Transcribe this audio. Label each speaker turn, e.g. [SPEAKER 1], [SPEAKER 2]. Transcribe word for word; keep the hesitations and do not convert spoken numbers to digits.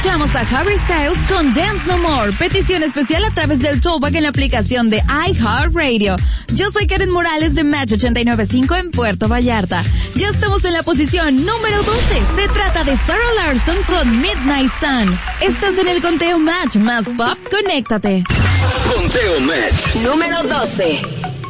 [SPEAKER 1] Escuchamos a Harry Styles con Dance No More. Petición especial a través del Tollback en la aplicación de iHeartRadio. Yo soy Karen Morales de Match ochenta y nueve punto cinco en Puerto Vallarta. Ya estamos en la posición número doce. Se trata de Sarah Larson con Midnight Sun. Estás en el conteo Match más pop. Conéctate.
[SPEAKER 2] Conteo Match
[SPEAKER 3] número doce.